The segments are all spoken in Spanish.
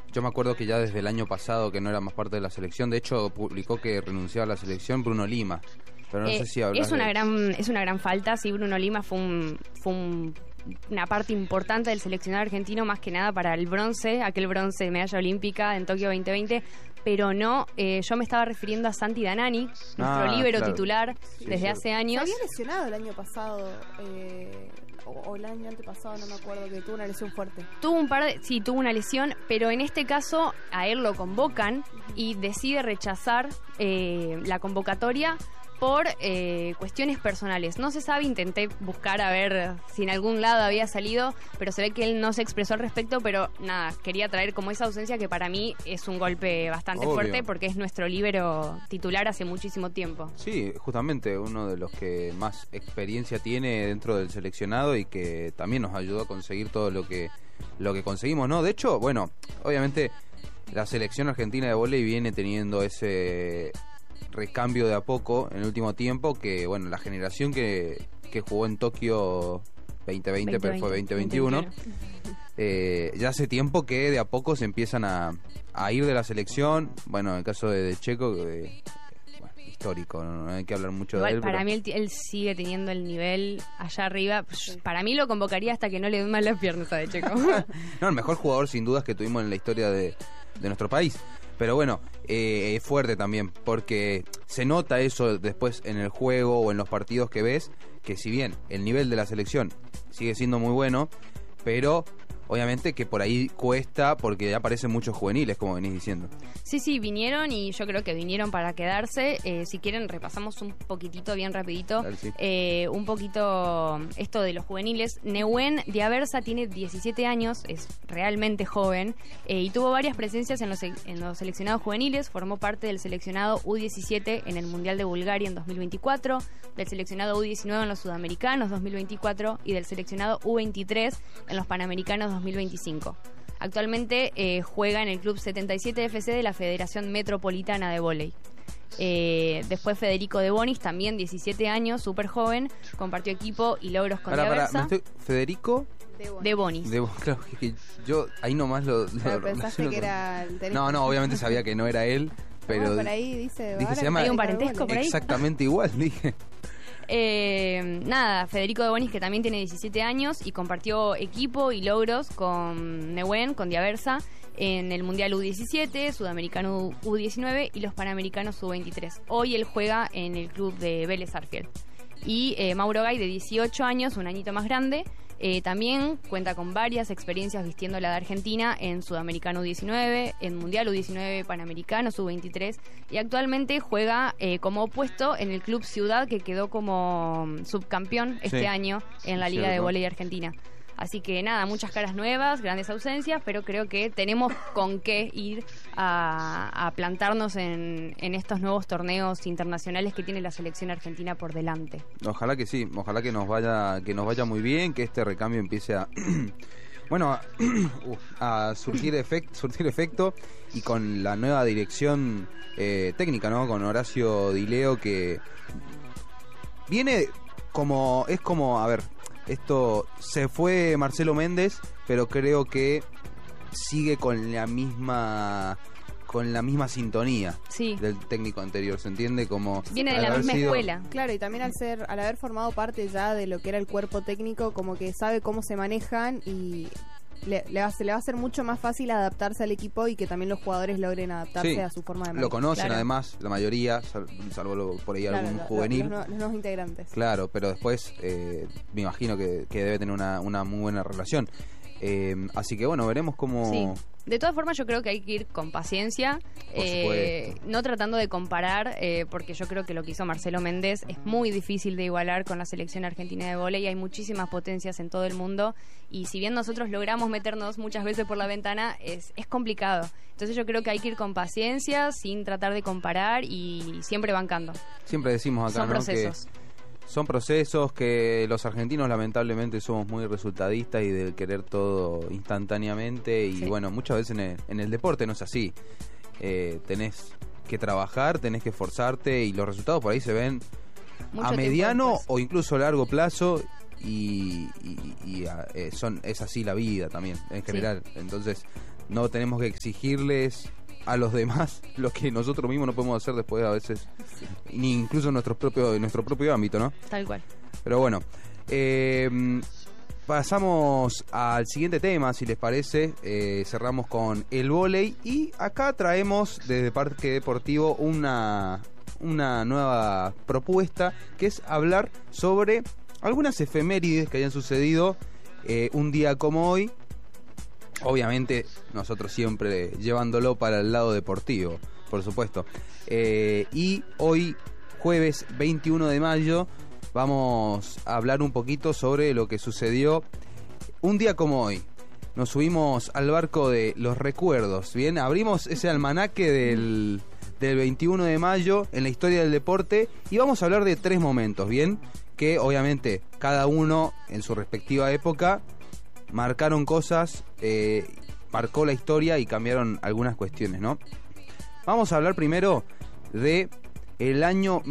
Yo me acuerdo que ya desde el año pasado que no era más parte de la selección, de hecho publicó que renunciaba a la selección Bruno Lima, pero no sé si hablas es una gran falta. Sí, Bruno Lima fue una parte importante del seleccionado argentino, más que nada para el bronce, aquel bronce de medalla olímpica en Tokio 2020, pero no, yo me estaba refiriendo a Santi Danani, nuestro líbero titular desde hace años. Se había lesionado el año pasado, o el año antepasado, no me acuerdo, que tuvo una lesión fuerte. Tuvo una lesión, pero en este caso a él lo convocan y decide rechazar la convocatoria por cuestiones personales. No se sabe, intenté buscar a ver si en algún lado había salido, pero se ve que él no se expresó al respecto, pero nada, quería traer como esa ausencia que para mí es un golpe bastante fuerte porque es nuestro líbero titular hace muchísimo tiempo. Sí, justamente uno de los que más experiencia tiene dentro del seleccionado y que también nos ayudó a conseguir todo lo que conseguimos, ¿no? De hecho, bueno, obviamente la selección argentina de vóley viene teniendo ese recambio de a poco en el último tiempo, que bueno, la generación que jugó en Tokio 2020, pero fue 2021, ya hace tiempo que de a poco se empiezan a ir de la selección. Bueno, en el caso de Checo, histórico, no hay que hablar mucho de él. Para mí él sigue teniendo el nivel allá arriba. Para mí lo convocaría hasta que no le den mal las piernas a De Checo. No, el mejor jugador sin dudas que tuvimos en la historia de nuestro país. Pero bueno, es fuerte también, porque se nota eso después en el juego o en los partidos que ves, que si bien el nivel de la selección sigue siendo muy bueno, pero obviamente que por ahí cuesta porque ya aparecen muchos juveniles, como venís diciendo. Sí, vinieron y yo creo que vinieron para quedarse. Si quieren repasamos un poquitito, bien rapidito, un poquito esto de los juveniles. Nehuen Diaversa tiene 17 años, es realmente joven, y tuvo varias presencias en los seleccionados juveniles. Formó parte del seleccionado U17 en el Mundial de Bulgaria en 2024, del seleccionado U19 en los Sudamericanos 2024 y del seleccionado U23 en los Panamericanos 2025. Actualmente juega en el Club 77 FC de la Federación Metropolitana de Vóley. Después Federico De Bonis, también 17 años, súper joven, compartió equipo y logros con Diaversa. Federico De Bonis. Claro, que yo ahí nomás pensaste que era el tenista. No, obviamente sabía que no era él, pero por ahí dije, se llama, hay un parentesco por ahí. Exactamente igual, dije. Federico De Bonis, que también tiene 17 años y compartió equipo y logros con Nehuen, con Diaversa, en el Mundial U17, Sudamericano U19 y los Panamericanos U23. Hoy él juega en el club de Vélez Sarsfield. Y Mauro Gay, de 18 años, un añito más grande, también cuenta con varias experiencias vistiendo la de Argentina en Sudamericano U19, en Mundial U19, Panamericano U23, y actualmente juega como opuesto en el Club Ciudad, que quedó como subcampeón este año en la Liga de Vóley Argentina. Así que nada, muchas caras nuevas, grandes ausencias, pero creo que tenemos con qué ir a plantarnos en estos nuevos torneos internacionales que tiene la selección argentina por delante. Ojalá que sí, ojalá que nos vaya muy bien, que este recambio empiece a a surtir efecto, y con la nueva dirección técnica, ¿no? Con Horacio Dileo, que viene a ver, esto se fue Marcelo Méndez, pero creo que sigue con la misma sintonía del técnico anterior, ¿se entiende? Como viene de la misma escuela. Claro, y también al haber formado parte ya de lo que era el cuerpo técnico, como que sabe cómo se manejan y se le va a hacer mucho más fácil adaptarse al equipo y que también los jugadores logren adaptarse a su forma de manejo. Lo conocen además, la mayoría, salvo por ahí algún juvenil. Los nuevos integrantes. Claro, pero después me imagino que debe tener una muy buena relación. Así que bueno, veremos cómo... Sí. De todas formas yo creo que hay que ir con paciencia, no tratando de comparar, porque yo creo que lo que hizo Marcelo Méndez es muy difícil de igualar con la selección argentina de vóley. Hay muchísimas potencias en todo el mundo y si bien nosotros logramos meternos muchas veces por la ventana, es complicado. Entonces yo creo que hay que ir con paciencia, sin tratar de comparar y siempre bancando. Siempre decimos acá, son procesos. Son procesos que los argentinos lamentablemente somos muy resultadistas y de querer todo instantáneamente y bueno, muchas veces en el deporte no es así. Tenés que trabajar, tenés que esforzarte y los resultados por ahí se ven a mediano o incluso a largo plazo y es así la vida también en general. Entonces no tenemos que exigirles a los demás lo que nosotros mismos no podemos hacer después a veces, ni incluso en nuestro propio ámbito, ¿no? Tal cual. Pero bueno, pasamos al siguiente tema, si les parece. Cerramos con el vóley y acá traemos desde Parque Deportivo una nueva propuesta, que es hablar sobre algunas efemérides que hayan sucedido un día como hoy. Obviamente nosotros siempre llevándolo para el lado deportivo, por supuesto. Y hoy, jueves 21 de mayo, vamos a hablar un poquito sobre lo que sucedió un día como hoy. Nos subimos al barco de los recuerdos, ¿bien? Abrimos ese almanaque del 21 de mayo en la historia del deporte y vamos a hablar de 3 momentos, ¿bien? Que obviamente cada uno en su respectiva época marcaron cosas, marcó la historia y cambiaron algunas cuestiones, ¿no? Vamos a hablar primero de el año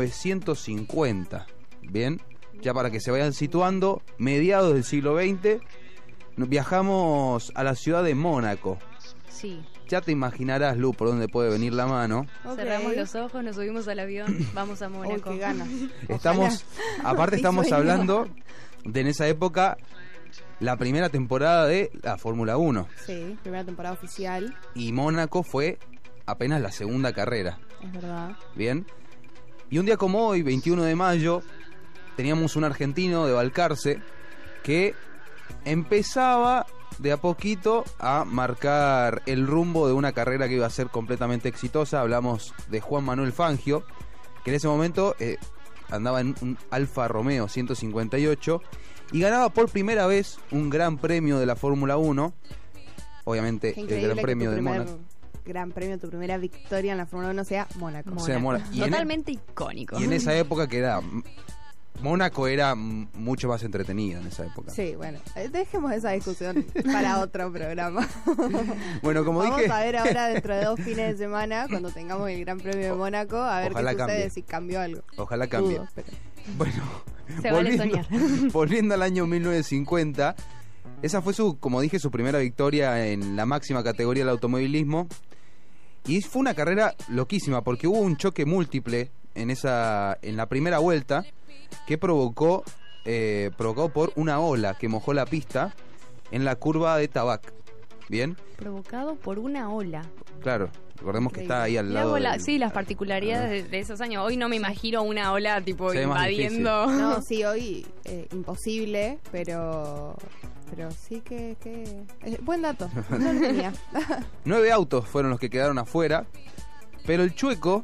1950, ¿bien? Ya para que se vayan situando, mediados del siglo XX, viajamos a la ciudad de Mónaco. Sí. Ya te imaginarás, Lu, por dónde puede venir la mano. Okay. Cerramos los ojos, nos subimos al avión, vamos a Mónaco. Uy, qué ganas. Aparte estamos hablando de en esa época la primera temporada de la Fórmula 1. Sí, primera temporada oficial. Y Mónaco fue apenas la segunda carrera. Es verdad. Bien. Y un día como hoy, 21 de mayo, teníamos un argentino de Balcarce que empezaba de a poquito a marcar el rumbo de una carrera que iba a ser completamente exitosa. Hablamos de Juan Manuel Fangio, que en ese momento andaba en un Alfa Romeo 158 y ganaba por primera vez un gran premio de la Fórmula 1. Obviamente el gran premio de Mónaco. Gran premio, tu primera victoria en la Fórmula 1 sea Mónaco. Totalmente icónico. Y en esa época que era... Mónaco era mucho más entretenido en esa época. Sí, bueno, dejemos esa discusión para otro programa. Bueno, como Vamos dije... Vamos a ver ahora dentro de 2 fines de semana, cuando tengamos el Gran Premio de Mónaco, a ver qué sucede, cambie. Si cambió algo. Ojalá cambie. Dudo, pero... Bueno, se vale soñar. Volviendo al año 1950, esa fue como dije, su primera victoria en la máxima categoría del automovilismo. Y fue una carrera loquísima, porque hubo un choque múltiple en la primera vuelta, que provocado por una ola que mojó la pista en la curva de Tabac. ¿Bien? Provocado por una ola. Claro, recordemos que está ahí al lado. Sí, las particularidades de esos años. Hoy no me imagino una ola tipo se invadiendo. No, sí, hoy imposible, pero sí que buen dato. No lo tenía. 9 autos fueron los que quedaron afuera, pero el chueco,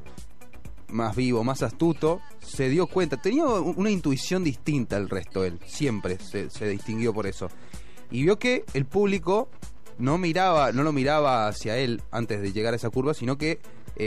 más vivo, más astuto, se dio cuenta, tenía una intuición distinta al resto. Él siempre se distinguió por eso, y vio que el público no lo miraba hacia él antes de llegar a esa curva, sino que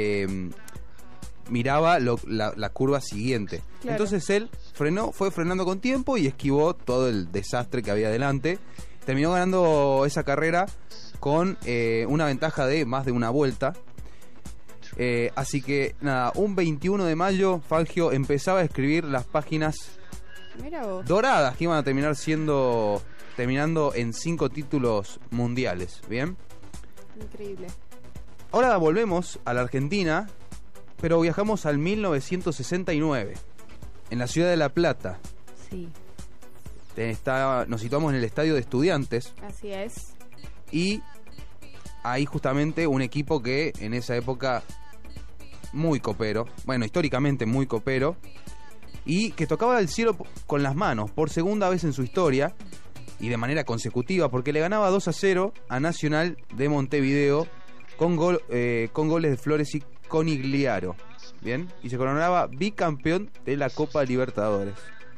miraba la curva siguiente. Claro. Entonces él fue frenando con tiempo y esquivó todo el desastre que había adelante. Terminó ganando esa carrera con una ventaja de más de una vuelta. Así que nada, un 21 de mayo Fangio empezaba a escribir las páginas doradas que iban a terminando en 5 títulos mundiales. Bien, increíble. Ahora volvemos a la Argentina, pero viajamos al 1969 en la ciudad de La Plata. Sí. Nos situamos en el estadio de Estudiantes. Así es. Y ahí justamente un equipo que en esa época muy copero, bueno, históricamente muy copero, y que tocaba el cielo con las manos por segunda vez en su historia y de manera consecutiva, porque le ganaba 2-0 a Nacional de Montevideo con goles de Flores y Conigliaro. Bien, y se coronaba bicampeón de la Copa Libertadores.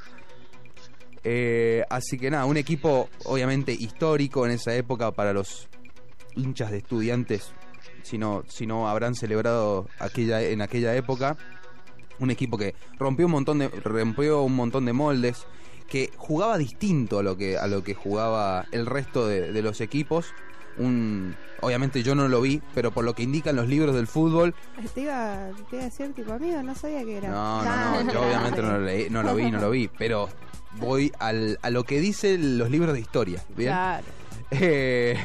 Así que nada, un equipo obviamente histórico en esa época para los hinchas de Estudiantes, si no habrán celebrado en aquella época. Un equipo que rompió un montón de moldes, que jugaba distinto a lo que jugaba el resto de los equipos. Obviamente yo no lo vi, pero por lo que indican los libros del fútbol. Te iba a decir, tipo, amigo, no sabía que era. No, yo obviamente no lo vi, pero voy a lo que dicen los libros de historia, ¿bien? Claro.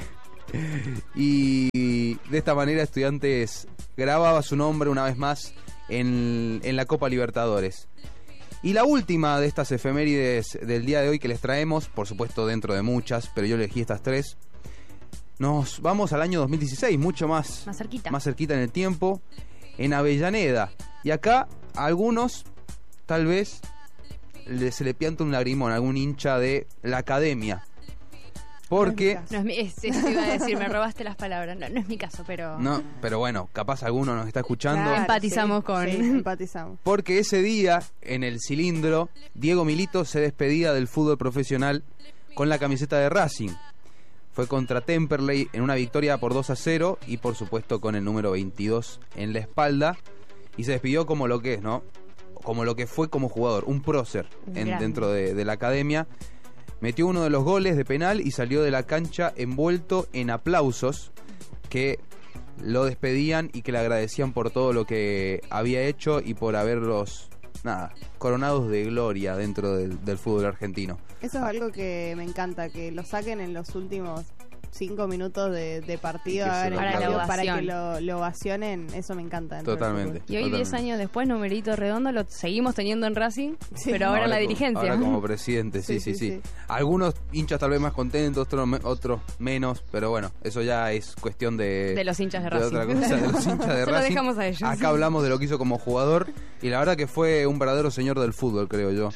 Y de esta manera Estudiantes grababa su nombre una vez más en la Copa Libertadores. Y la última de estas efemérides del día de hoy que les traemos, por supuesto dentro de muchas, pero yo elegí estas 3. Nos vamos al año 2016, mucho más cerquita en el tiempo, en Avellaneda. Y acá a algunos tal vez se le pianta un lagrimón a algún hincha de la Academia. Porque... No es iba a decir, me robaste las palabras. No es mi caso, pero... No, pero bueno, capaz alguno nos está escuchando. Claro, empatizamos con... Sí, empatizamos. Porque ese día, en el Cilindro, Diego Milito se despedía del fútbol profesional con la camiseta de Racing. Fue contra Temperley en una victoria por 2-0 y por supuesto con el número 22 en la espalda. Y se despidió como lo que es, ¿no? Como lo que fue como jugador, un prócer dentro de la Academia. Metió uno de los goles de penal y salió de la cancha envuelto en aplausos que lo despedían y que le agradecían por todo lo que había hecho y por haberlos, coronados de gloria dentro del fútbol argentino. Eso es algo que me encanta, que lo saquen en los últimos 5 minutos de partido, para que lo ovacionen. Eso me encanta. Totalmente. Y hoy 10 años después, numerito redondo, lo seguimos teniendo en Racing, pero ahora en la dirigencia. Ahora como presidente, sí. Algunos hinchas tal vez más contentos, otros menos, pero bueno, eso ya es cuestión de los hinchas de Racing. Otra cosa, de los hinchas de Racing. Lo dejamos a ellos. Acá hablamos de lo que hizo como jugador y la verdad que fue un verdadero señor del fútbol, creo yo.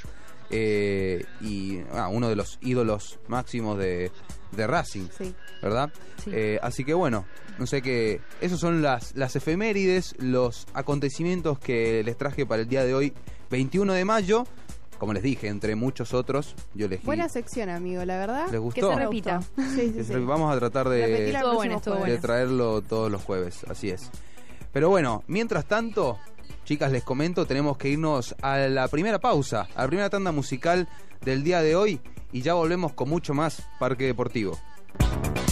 Uno de los ídolos máximos de Racing, ¿verdad? Sí. Así que bueno, no sé qué. Esos son las efemérides, los acontecimientos que les traje para el día de hoy, 21 de mayo. Como les dije, entre muchos otros, yo elegí. Buena sección, amigo, la verdad. ¿Les gustó? Que se repita. Sí. Vamos a tratar de traerlo todos los jueves, así es. Pero bueno, mientras tanto, chicas, les comento, tenemos que irnos a la primera pausa, a la primera tanda musical del día de hoy y ya volvemos con mucho más Parque Deportivo.